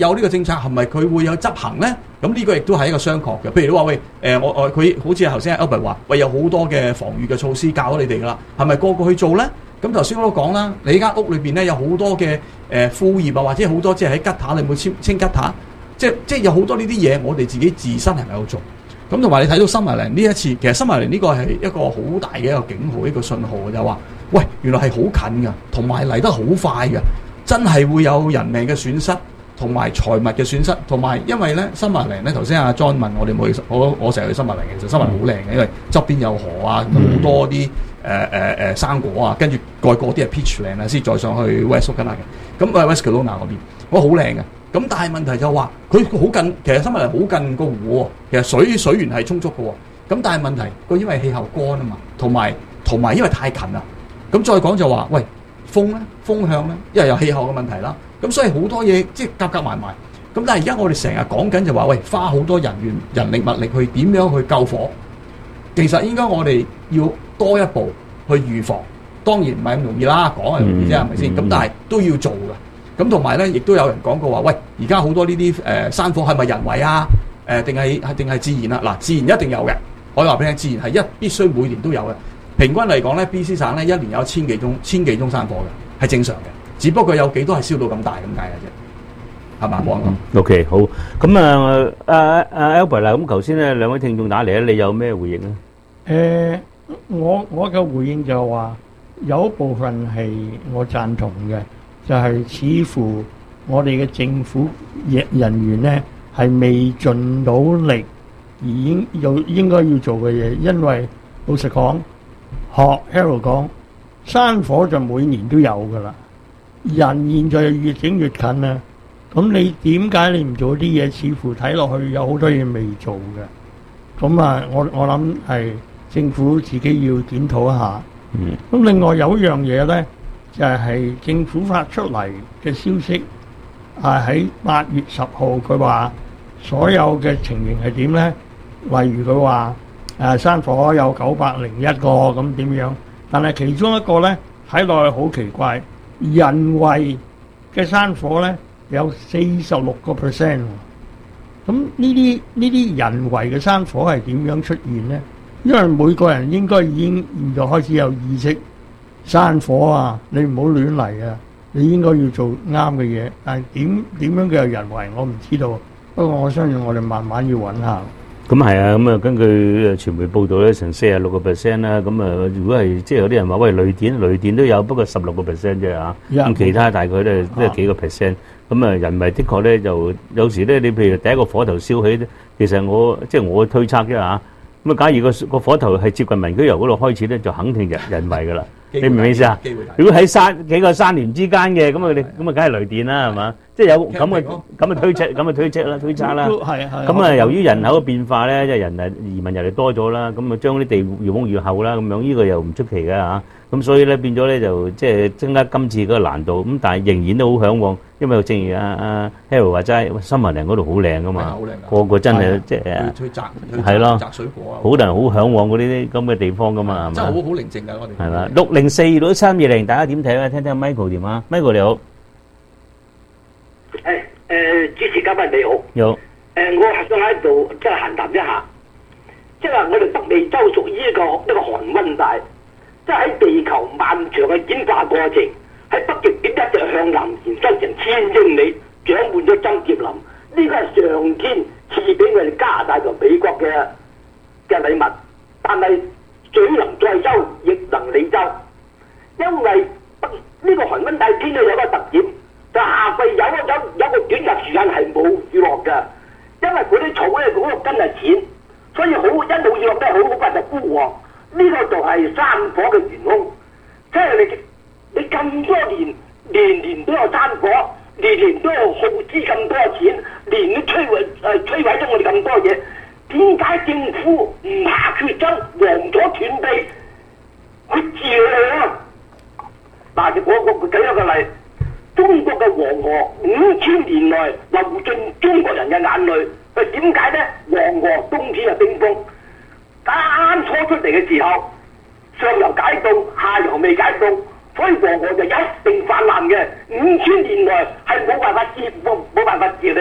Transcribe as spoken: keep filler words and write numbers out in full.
有呢個政策，係咪佢會有執行咧？咁呢個亦都係一個商榷嘅。譬如你話喂，誒、呃、我我佢好似頭先 Albert 話，喂有好多嘅防禦嘅措施教咗你哋噶啦，係咪個個去做咧？咁頭先我都講啦，你間屋裏邊咧有好多嘅誒副業啊，或者好多即係喺吉塔，你冇清清吉塔，即係即係有好多呢啲嘢，我哋自己自身係咪有做？咁同埋你睇到森麻林呢一次，其實森麻林呢個係一個好大嘅一個警號，一個信號就係話，喂，原來係好近㗎，同埋嚟得好快㗎，真係會有人命嘅損失，同埋財物嘅損失，同埋因為咧森麻林咧，頭先阿 John 問我哋冇去，我我成日去森麻林嘅，其實森麻林好靚嘅，因為側邊有河啊，好多啲誒誒誒生果啊，跟住蓋嗰啲係 peachland 啊，先再上去 West Kelowna 嘅，咁誒 West Kelowna嗰邊，哇好靚嘅。咁但係問題就話佢好近，其實森麻林好近個湖喎，其實水水源係充足嘅喎。咁但係問題佢因為氣候乾啊嘛，同埋同埋因為太近啦。咁再講就話，喂風咧風向咧，因為有氣候嘅問題啦。咁所以好多嘢即係夾夾埋埋。咁但係而家我哋成日講緊就話，喂花好多人員人力物力去點樣去救火。其實應該我哋要多一步去預防。當然唔係咁容易啦，講係容易啫，係咪先？咁但係都要做嘅。咁同埋咧，亦都有人講過話，喂，而家好多呢啲誒山火係咪人為啊？誒定係係定係自然啊？嗱，自然一定有嘅。我話俾你聽，自然係一必須每年都有嘅。平均嚟講咧 ，B C 省咧一年有千幾宗、千幾宗山火嘅，係正常嘅。只不過有幾多係燒到咁大咁解嘅啫，係嘛？冇人講。 O K， 好。咁啊，阿阿 Albert 啦，咁頭先咧兩位聽眾打嚟咧，你有咩回應咧？ 誒，我我嘅回應就係話，有一部分係我贊同嘅。就係似乎我哋嘅政府人員咧係未盡到力，而應有應該要做嘅嘢，因為老實講，學 Harold 講，山火就每年都有噶啦，人現在越整越近啦。咁你點解你唔做啲嘢？似乎睇落去有好多嘢未做嘅。咁啊，我我諗係政府自己要檢討一下。嗯。咁另外有一樣嘢咧。就係政府發出嚟嘅消息，係喺八月十號，佢話所有嘅情形係點咧？例如佢話誒山火有九百零一個咁點樣，但係其中一個咧睇落去好奇怪，人為嘅山火咧有四十六個 percent。咁呢啲呢啲人為嘅山火係點樣出現咧？因為每個人應該已經現在開始有意識。山火啊，你唔好亂嚟啊！你應該要做啱嘅嘢，但係點點樣叫人為，我唔知道。不過我相信我哋慢慢要揾下。 咁係啊，咁啊根據傳媒報道咧，成四十六個 percent 啦。咁啊，如果係即係有啲人話喂雷電，雷電都有，不過十六個 percent 啫嚇。咁其他大概都係都係幾個 percent。咁啊，人為的確咧，就有時咧，你譬如第一個火頭燒起咧，其實我即係我推測啫嚇。咁啊，假如個個火頭係接近民居樓嗰度開始咧，就肯定人人為噶啦。你明唔明意思啊？如果喺山幾個山巒之間嘅，咁啊你咁啊，梗係雷電啦，係嘛？即係有咁嘅咁嘅推測，咁嘅推測啦，推測啦。 係係。 咁啊，由於人口嘅變化咧，即係人誒移民入嚟多咗啦，咁啊將啲地越挖越厚啦，咁樣呢個又唔出奇嘅嚇。咁所以咧變咗咧就即係增加今次嗰個難度。咁但係仍然都好嚮往，因為正如阿阿 Harold 話齋，森麻林嗰度好靚噶嘛，個個真係即係去摘係咯， 摘水果啊， 好多人好嚮往嗰啲咁嘅地方噶嘛，係嘛？ 真係好好寧靜㗎，我哋係啦。六零四六三二零，大家點睇咧？聽聽 Michael 電話 ，Michael 你好。 誒誒，主持嘉賓你好。 有。誒， 我係想喺度即係閒談一下，即係話我哋北美洲屬於一個一個寒溫帶。即係喺地球漫長嘅演化過程，喺北極點一直向南延伸成千英里，長滿咗針葉林。呢個係上天賜俾我哋加拿大同美國嘅嘅禮物。但係水能載舟，亦能理舟。因為北呢個寒溫帶天氣有個特點，就夏季有有有個短暫時間係冇雨落嘅，因為嗰啲草咧嗰個根係淺，所以好一冇雨落咧，好好快就枯黃。呢個就係山火嘅元兇，即係你你咁多年年年都有山火，年年都有耗資咁多錢，年年摧毀誒摧毀咗我哋咁多嘢，點解政府唔下決心黃咗斷臂去治理啊？嗱，我我舉一個例，中國嘅黃河五千年來流進中國人嘅眼淚，佢點解咧？黃河冬天係冰封。啱初出嚟嘅時候，上游解凍，下游未解凍， 所以黃河就一定泛濫嘅。五千年來係冇辦法治冇冇辦法治理